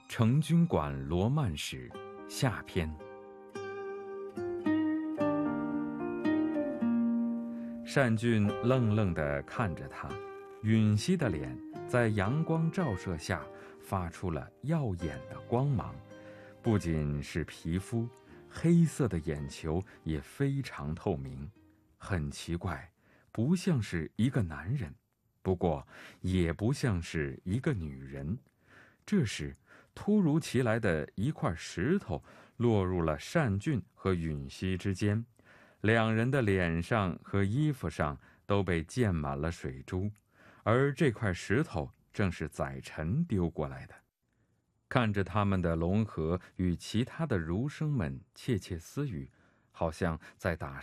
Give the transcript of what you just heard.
成均馆罗曼史下篇。单俊愣愣地看着他，允熙的脸在阳光照射下发出了耀眼的光芒，不仅是皮肤，黑色的眼球也非常透明，很奇怪，不像是一个男人，不过也不像是一个女人。这时突如其来的一块石头落入了单俊和允熙之间，两人的脸上和衣服上都被溅满了水珠，而这块石头正是宰臣丢过来的。看着他们的龙河与其他的儒生们窃窃私语，好像在打